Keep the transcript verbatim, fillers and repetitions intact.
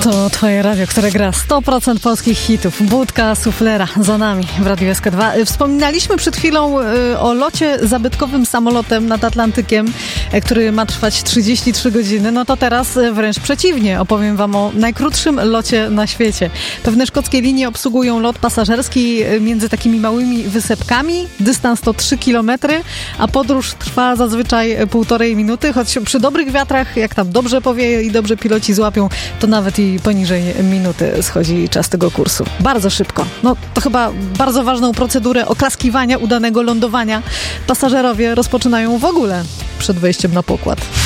To twoje radio, które gra sto procent polskich hitów. Budka Suflera za nami w Radiu S K dwa. Wspominaliśmy przed chwilą y, o locie zabytkowym samolotem nad Atlantykiem, y, który ma trwać trzydzieści trzy godziny. No to teraz y, wręcz przeciwnie. Opowiem wam o najkrótszym locie na świecie. Pewne szkockie linie obsługują lot pasażerski y, między takimi małymi wysepkami. Dystans to trzy kilometry, a podróż trwa zazwyczaj półtorej minuty, choć przy dobrych wiatrach, jak tam dobrze powieje i dobrze piloci złapią, to nawet i poniżej minuty schodzi czas tego kursu. Bardzo szybko. No to chyba bardzo ważną procedurę oklaskiwania udanego lądowania pasażerowie rozpoczynają w ogóle przed wejściem na pokład.